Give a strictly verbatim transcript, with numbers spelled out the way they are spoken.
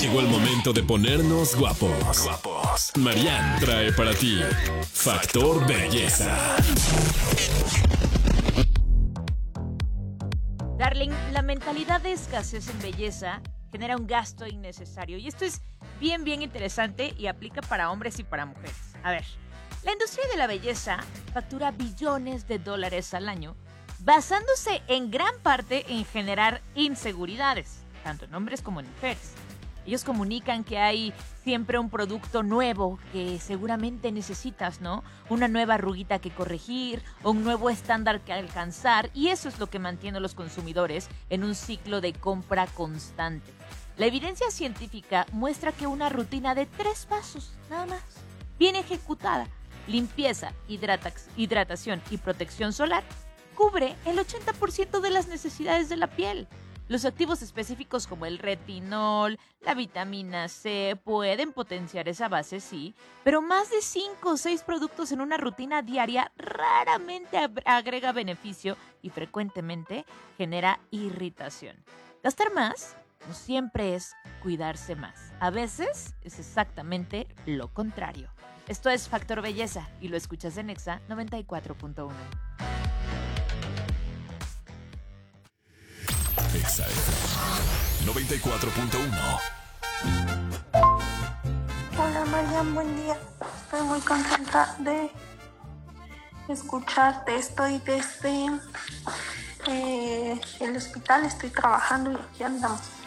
Llegó el momento de ponernos guapos. Guapos. Marianne trae para ti Factor Belleza. Darling, la mentalidad de escasez en belleza genera un gasto innecesario. Y esto es bien, bien interesante y aplica para hombres y para mujeres. A ver, la industria de la belleza factura billones de dólares al año, basándose en gran parte en generar inseguridades, tanto en hombres como en mujeres. Ellos comunican que hay siempre un producto nuevo que seguramente necesitas, ¿no? Una nueva arruguita que corregir o un nuevo estándar que alcanzar, y eso es lo que mantiene a los consumidores en un ciclo de compra constante. La evidencia científica muestra que una rutina de tres pasos, nada más, bien ejecutada, limpieza, hidrata- hidratación y protección solar, cubre el ochenta por ciento de las necesidades de la piel. Los activos específicos como el retinol, la vitamina C pueden potenciar esa base, sí, pero más de cinco o seis productos en una rutina diaria raramente agrega beneficio y frecuentemente genera irritación. Gastar más no siempre es cuidarse más. A veces es exactamente lo contrario. Esto es Factor Belleza y lo escuchas en Exa noventa y cuatro punto uno. Exa noventa y cuatro punto uno. Hola Marian, buen día. Estoy muy contenta de escucharte. Estoy desde eh, el hospital, estoy trabajando y aquí andamos.